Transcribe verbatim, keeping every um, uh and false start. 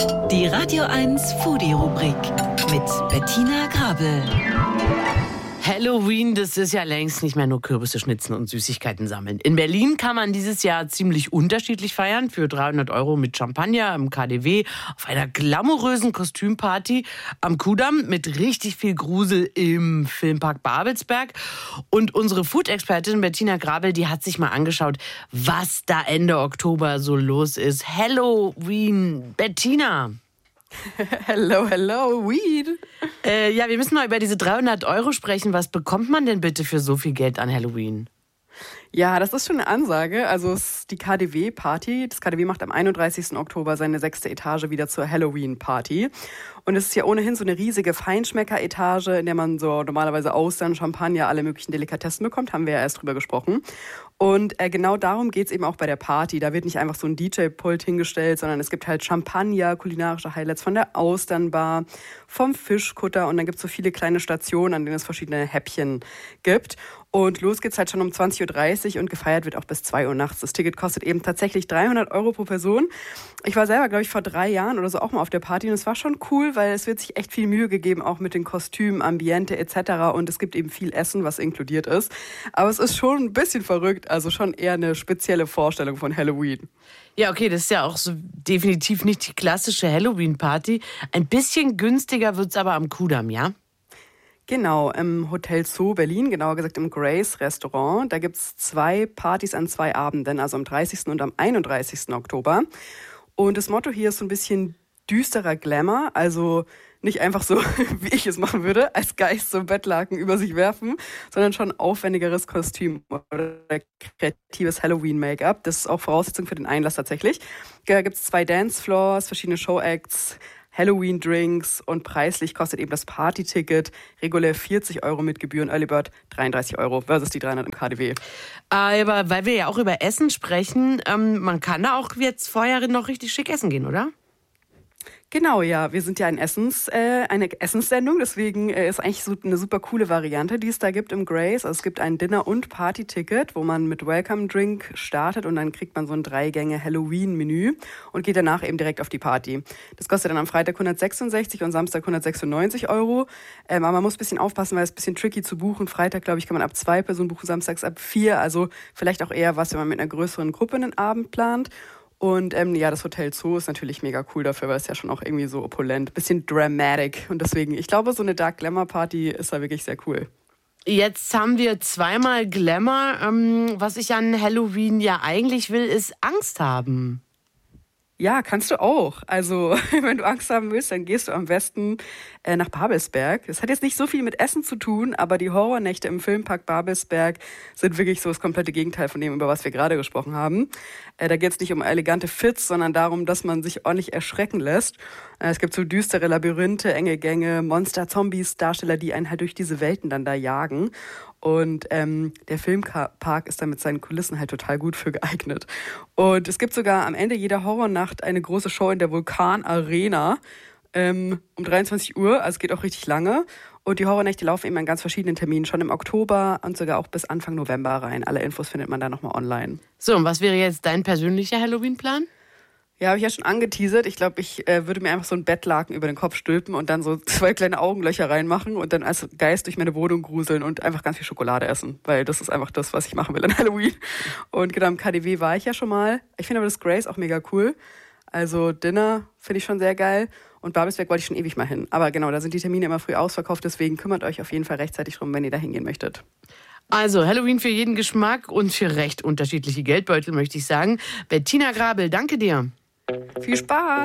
Die Radio eins Foodie-Rubrik mit Bettina Grabel. Halloween, das ist ja längst nicht mehr nur Kürbisse schnitzen und Süßigkeiten sammeln. In Berlin kann man dieses Jahr ziemlich unterschiedlich feiern. Für dreihundert Euro mit Champagner im K D W, auf einer glamourösen Kostümparty am Kudamm mit richtig viel Grusel im Filmpark Babelsberg. Und unsere Food-Expertin Bettina Grabel, die hat sich mal angeschaut, was da Ende Oktober so los ist. Halloween, Bettina. Hello, hello, Weed. Äh, ja, wir müssen mal über diese dreihundert Euro sprechen. Was bekommt man denn bitte für so viel Geld an Halloween? Ja, das ist schon eine Ansage. Also es ist die K D W-Party. Das K D W macht am einunddreißigsten Oktober seine sechste Etage wieder zur Halloween-Party. Und es ist ja ohnehin so eine riesige Feinschmecker-Etage, in der man so normalerweise Austern, Champagner, alle möglichen Delikatessen bekommt. Haben wir ja erst drüber gesprochen. Und äh, genau darum geht's eben auch bei der Party. Da wird nicht einfach so ein D J-Pult hingestellt, sondern es gibt halt Champagner, kulinarische Highlights von der Austernbar, vom Fischkutter. Und dann gibt's so viele kleine Stationen, an denen es verschiedene Häppchen gibt. Und los geht's halt schon um zwanzig Uhr dreißig und gefeiert wird auch bis zwei Uhr nachts. Das Ticket kostet eben tatsächlich dreihundert Euro pro Person. Ich war selber, glaube ich, vor drei Jahren oder so auch mal auf der Party und es war schon cool, weil es wird sich echt viel Mühe gegeben, auch mit den Kostümen, Ambiente et cetera. Und es gibt eben viel Essen, was inkludiert ist. Aber es ist schon ein bisschen verrückt, also schon eher eine spezielle Vorstellung von Halloween. Ja, okay, das ist ja auch so definitiv nicht die klassische Halloween-Party. Ein bisschen günstiger wird's aber am Kudamm, ja? Genau, im Hotel Zoo Berlin, genauer gesagt im Grace Restaurant. Da gibt's zwei Partys an zwei Abenden, also am dreißigsten und am einunddreißigsten Oktober. Und das Motto hier ist so ein bisschen düsterer Glamour, also nicht einfach so, wie ich es machen würde, als Geist so Bettlaken über sich werfen, sondern schon aufwendigeres Kostüm oder kreatives Halloween-Make-up. Das ist auch Voraussetzung für den Einlass tatsächlich. Da gibt's zwei Dancefloors, verschiedene Show-Acts, Halloween-Drinks und preislich kostet eben das Party-Ticket regulär vierzig Euro mit Gebühren, Early Bird dreiunddreißig Euro versus die dreihundert im K D W. Aber weil wir ja auch über Essen sprechen, ähm, man kann da auch jetzt vorher noch richtig schick essen gehen, oder? Genau, ja. Wir sind ja ein Essens, äh, eine Essenssendung, deswegen äh, ist eigentlich so eine super coole Variante, die es da gibt im Grace. Also es gibt ein Dinner- und Party-Ticket, wo man mit Welcome-Drink startet und dann kriegt man so ein Drei-Gänge-Halloween-Menü und geht danach eben direkt auf die Party. Das kostet dann am Freitag hundertsechsundsechzig und Samstag hundertsechsundneunzig Euro. Ähm, aber man muss ein bisschen aufpassen, weil es ein bisschen tricky zu buchen. Freitag, glaube ich, kann man ab zwei Personen buchen, samstags ab vier. Also vielleicht auch eher was, wenn man mit einer größeren Gruppe einen Abend plant. Und ähm, ja, das Hotel Zoo ist natürlich mega cool dafür, weil es ja schon auch irgendwie so opulent, bisschen dramatic. Und deswegen, ich glaube, so eine Dark Glamour Party ist da wirklich sehr cool. Jetzt haben wir zweimal Glamour. Ähm, was ich an Halloween ja eigentlich will, ist Angst haben. Ja, kannst du auch. Also, wenn du Angst haben willst, dann gehst du am besten äh, nach Babelsberg. Das hat jetzt nicht so viel mit Essen zu tun, aber die Horrornächte im Filmpark Babelsberg sind wirklich so das komplette Gegenteil von dem, über was wir gerade gesprochen haben. Äh, da geht es nicht um elegante Fits, sondern darum, dass man sich ordentlich erschrecken lässt. Äh, es gibt so düstere Labyrinthe, enge Gänge, Monster, Zombies, Darsteller, die einen halt durch diese Welten dann da jagen. Und ähm, der Filmpark ist da mit seinen Kulissen halt total gut für geeignet. Und es gibt sogar am Ende jeder Horrornacht eine große Show in der Vulkan Arena ähm, um dreiundzwanzig Uhr. Also es geht auch richtig lange. Und die Horrornächte laufen eben an ganz verschiedenen Terminen, schon im Oktober und sogar auch bis Anfang November rein. Alle Infos findet man da nochmal online. So, und was wäre jetzt dein persönlicher Halloween-Plan? Ja, habe ich ja schon angeteasert. Ich glaube, ich äh, würde mir einfach so einen Bettlaken über den Kopf stülpen und dann so zwei kleine Augenlöcher reinmachen und dann als Geist durch meine Wohnung gruseln und einfach ganz viel Schokolade essen. Weil das ist einfach das, was ich machen will an Halloween. Und genau, im K D W war ich ja schon mal. Ich finde aber das Grace auch mega cool. Also Dinner finde ich schon sehr geil. Und Babelsberg wollte ich schon ewig mal hin. Aber genau, da sind die Termine immer früh ausverkauft. Deswegen kümmert euch auf jeden Fall rechtzeitig drum, wenn ihr da hingehen möchtet. Also Halloween für jeden Geschmack und für recht unterschiedliche Geldbeutel, möchte ich sagen. Bettina Grabel, danke dir. Viel Spaß!